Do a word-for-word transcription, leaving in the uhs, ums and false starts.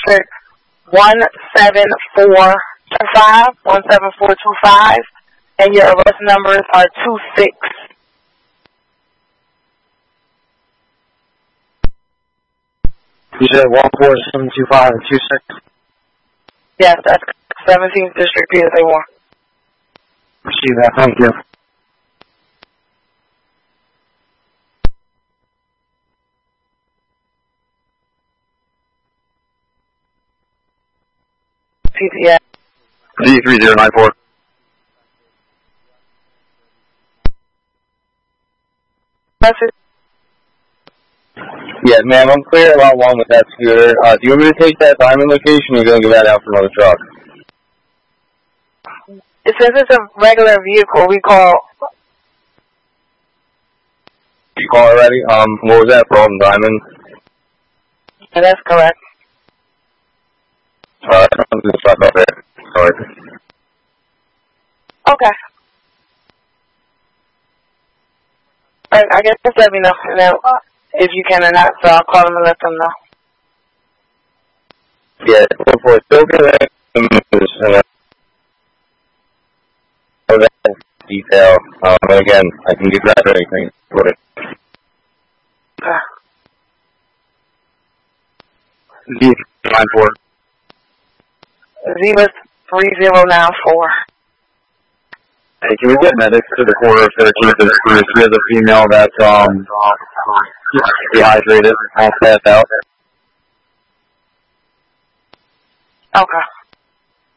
record one seven four two five, one seven four two five, and your arrest numbers are two six. You said one four seven two five and two six? Yes, that's seventeenth District, P S A one. See that, thank you. P T S. Z three zero nine four. That's it. Yeah, ma'am, I'm clear about one with that scooter. Uh, do you want me to take that diamond location, or are you going to give that out for another truck? Since it's a regular vehicle, we call... You call already? Um, what was that problem, diamond? Yeah, that's correct. Alright, I'm just stuck up there. Sorry. Okay. Alright, I guess just let me know, and then, uh, if you can or not, so I'll call them and let them know. Yeah, go for it. Still get that detail. Um, and again, I can give that or anything. Put it. Okay. Z nine four. Zebra three zero nine four. Hey, can we get medics to the corner of thirteenth and Spruce? We have a female that's um dehydrated, all passed out. Okay.